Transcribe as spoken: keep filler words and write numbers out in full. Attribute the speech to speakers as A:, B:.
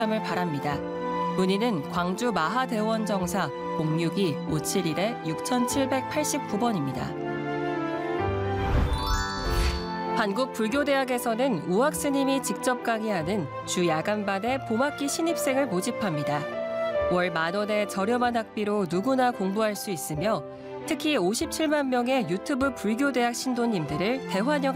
A: 을 바랍니다. 문의는 광주 마하대원 정사 공육이 오칠일 육칠팔구 번입니다. 한국불교대학에서는 우학 스님이 직접 강의하는 주 야간반에 봄학기 신입생을 모집합니다. 월 만 원의 저렴한 학비로 누구나 공부할 수 있으며 특히 오십칠만 명의 유튜브 불교대학 신도님들을 대환영